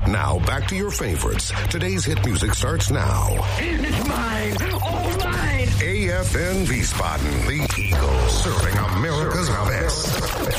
Now, back to your favorites. Today's hit music starts now. It's mine! All mine! AFN Wiesbaden, the Eagles, serving America's best.